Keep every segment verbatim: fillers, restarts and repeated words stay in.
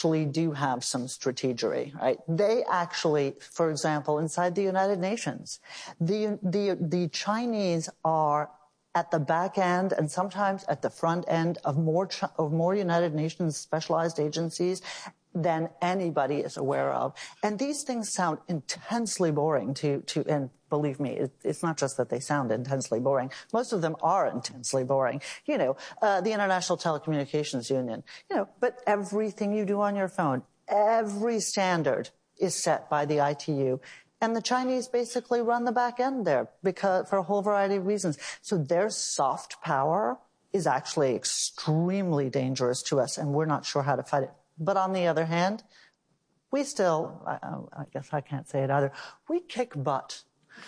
actually do have some strategery, right? They actually, for example, inside the United Nations, the, the, the Chinese are at the back end and sometimes at the front end of more, of more United Nations specialized agencies than anybody is aware of. And these things sound intensely boring to, to, and believe me, it, it's not just that they sound intensely boring. Most of them are intensely boring. You know, uh, the International Telecommunications Union, you know, but everything you do on your phone, every standard is set by the I T U. And the Chinese basically run the back end there because, for a whole variety of reasons. So their soft power is actually extremely dangerous to us, and we're not sure how to fight it. But on the other hand, we still, I, I guess I can't say it either, we kick butt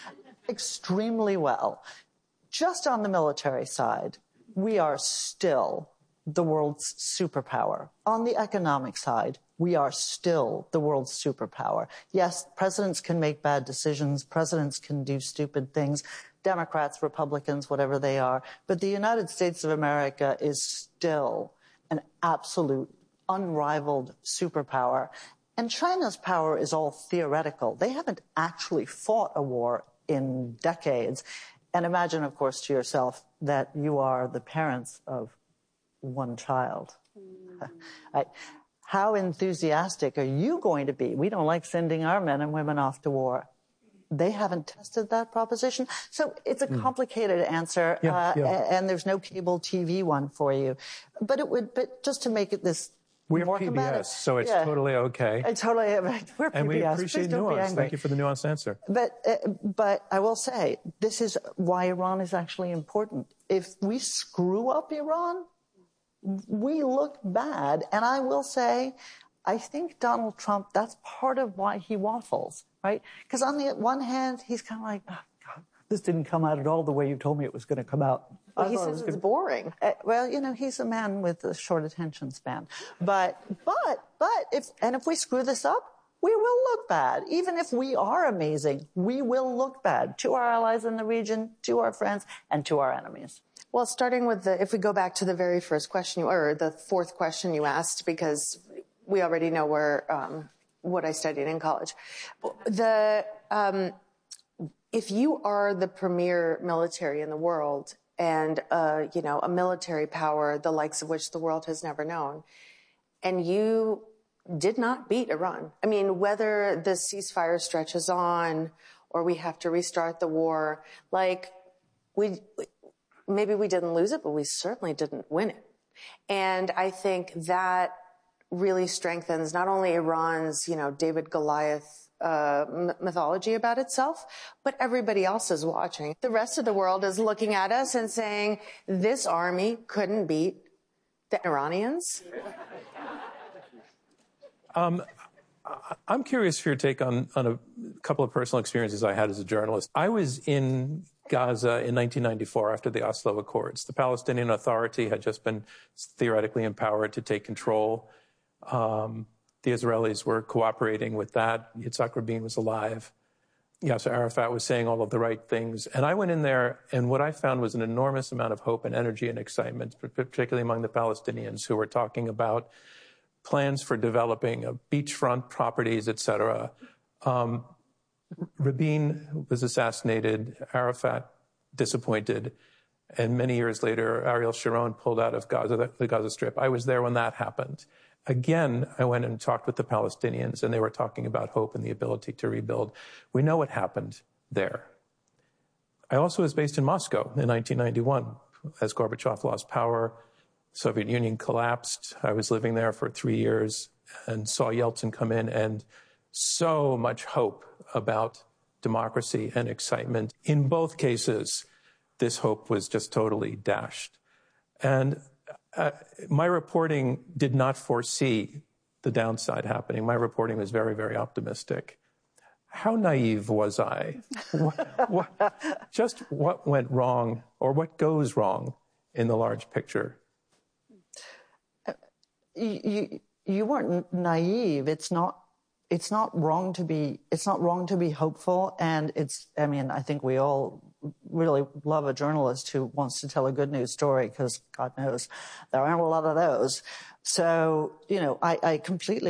extremely well. Just on the military side, we are still the world's superpower. On the economic side, we are still the world's superpower. Yes, presidents can make bad decisions, presidents can do stupid things, Democrats, Republicans, whatever they are, but the United States of America is still an absolute unrivaled superpower. And China's power is all theoretical. They haven't actually fought a war in decades. And imagine, of course, to yourself that you are the parents of one child. Mm. Right? How enthusiastic are you going to be? We don't like sending our men and women off to war. They haven't tested that proposition. So it's a complicated mm. answer, yeah, uh, yeah. and there's no cable T V one for you. But it would, but just to make it this We're more P B S, combative. So it's yeah. totally okay. I totally, we're P B S. And we appreciate Please nuance. Thank you for the nuanced answer. But, uh, but I will say, this is why Iran is actually important. If we screw up Iran, we look bad. And I will say, I think Donald Trump, that's part of why he waffles, right? Because on the one hand, he's kind of like, oh, God, this didn't come out at all the way you told me it was going to come out. Well, he says it it's boring. Uh, well, you know, he's a man with a short attention span. But, but, but, if, and if we screw this up, we will look bad. Even if we are amazing, we will look bad to our allies in the region, to our friends, and to our enemies. Well, starting with the, if we go back to the very first question, you, or the fourth question you asked, because we already know where, um, what I studied in college. The, um, if you are the premier military in the world, and, uh, you know, a military power, the likes of which the world has never known, and you did not beat Iran. I mean, whether the ceasefire stretches on or we have to restart the war, like, we, maybe we didn't lose it, but we certainly didn't win it. And I think that really strengthens not only Iran's, you know, David Goliath Uh, mythology about itself, but everybody else is watching. The rest of the world is looking at us and saying, this army couldn't beat the Iranians. Um, I'm curious for your take on, on a couple of personal experiences I had as a journalist. I was in Gaza in nineteen ninety-four after the Oslo Accords. The Palestinian Authority had just been theoretically empowered to take control. Um, The Israelis were cooperating with that. Yitzhak Rabin was alive. Yasser Arafat was saying all of the right things. And I went in there, and what I found was an enormous amount of hope and energy and excitement, particularly among the Palestinians who were talking about plans for developing a beachfront properties, et cetera. Um, Rabin was assassinated, Arafat disappointed, and many years later, Ariel Sharon pulled out of Gaza, the Gaza Strip. I was there when that happened. Again, I went and talked with the Palestinians, and they were talking about hope and the ability to rebuild. We know what happened there. I also was based in Moscow in nineteen ninety-one. As Gorbachev lost power, the Soviet Union collapsed. I was living there for three years and saw Yeltsin come in, and so much hope about democracy and excitement. In both cases, this hope was just totally dashed. And Uh, my reporting did not foresee the downside happening. My reporting was very, very optimistic. How naive was I? what, what, just what went wrong, or what goes wrong in the large picture? Uh, you, you weren't naive. It's not. It's not wrong to be. It's not wrong to be hopeful, and it's. I mean, I think we all really love a journalist who wants to tell a good news story, because God knows there aren't a lot of those. So, you know, I, I completely